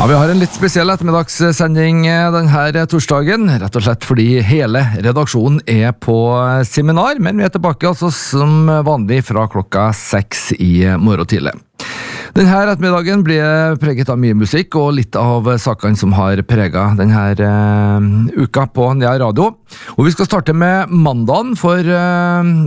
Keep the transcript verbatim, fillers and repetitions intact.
Ja, vi har en litt spesiell ettermiddagssending denne torsdagen, rett og slett fordi hele redaksjonen er på seminar, men vi er tilbake altså som vanlig fra klokka seks i morgen tidlig. Denne ettermiddagen blir preget av mye musikk og litt av sakene som har preget denne uh, uka på Nea Radio. Og vi skal starte med mandagen, for uh,